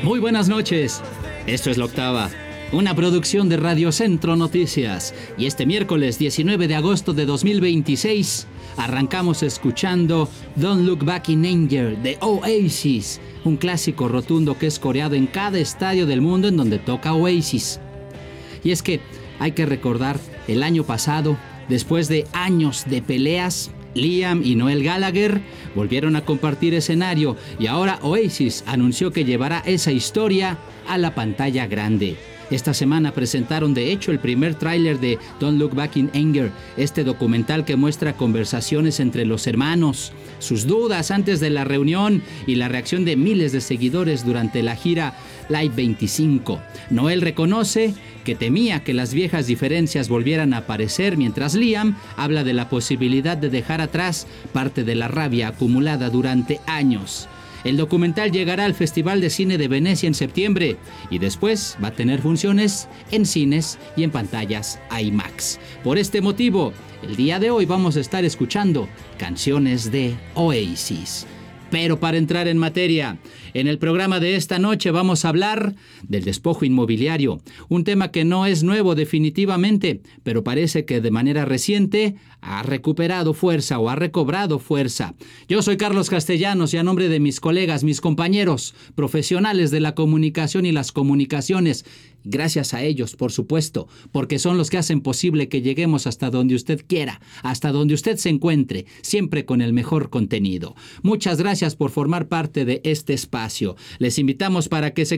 Muy buenas noches. Esto es La Octava, una producción de Radio Centro Noticias. Y este miércoles 19 de agosto de 2026 arrancamos escuchando Don't Look Back in Anger de Oasis, un clásico rotundo que es coreado en cada estadio del mundo en donde toca Oasis. Y es que hay que recordar el año pasado, después de años de peleas, Liam y Noel Gallagher volvieron a compartir escenario y ahora Oasis anunció que llevará esa historia a la pantalla grande. Esta semana presentaron de hecho el primer tráiler de Don't Look Back in Anger, este documental que muestra conversaciones entre los hermanos, sus dudas antes de la reunión y la reacción de miles de seguidores durante la gira Live 25. Noel reconoce que temía que las viejas diferencias volvieran a aparecer, mientras Liam habla de la posibilidad de dejar atrás parte de la rabia acumulada durante años. El documental llegará al Festival de Cine de Venecia en septiembre y después va a tener funciones en cines y en pantallas IMAX. Por este motivo, el día de hoy vamos a estar escuchando canciones de Oasis. Pero para entrar en materia, en el programa de esta noche vamos a hablar del despojo inmobiliario, un tema que no es nuevo definitivamente, pero parece que de manera reciente ha recuperado fuerza o ha recobrado fuerza. Yo soy Carlos Castellanos y a nombre de mis colegas, mis compañeros, profesionales de la comunicación y las comunicaciones, gracias a ellos, por supuesto, porque son los que hacen posible que lleguemos hasta donde usted quiera, hasta donde usted se encuentre, siempre con el mejor contenido. Muchas gracias por formar parte de este espacio. Les invitamos para que se